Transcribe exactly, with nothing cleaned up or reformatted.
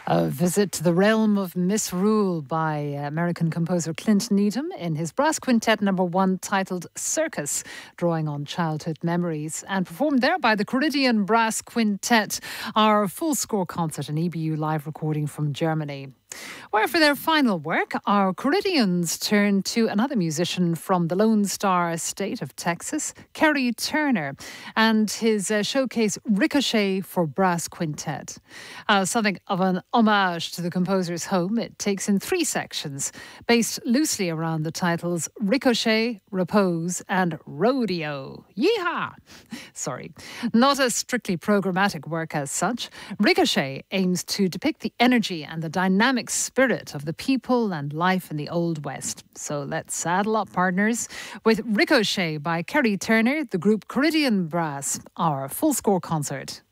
A visit to the realm of misrule by American composer Clint Needham in his brass quintet number one titled Circus, drawing on childhood memories, and performed there by the Coridian Brass Quintet, our full score concert, an E B U live recording from Germany. Where for their final work, our Coridians turned to another musician from the Lone Star State of Texas, Kerry Turner, and his uh, showcase Ricochet for Brass Quintet. Uh, something of an homage to the composer's home, it takes in three sections, based loosely around the titles Ricochet, Repose and Rodeo. Yeehaw! Sorry. Not a strictly programmatic work as such, Ricochet aims to depict the energy and the dynamic spirit of the people and life in the Old West. So let's saddle up, partners, with Ricochet by Kerry Turner, the group Coridian Brass, our full score concert.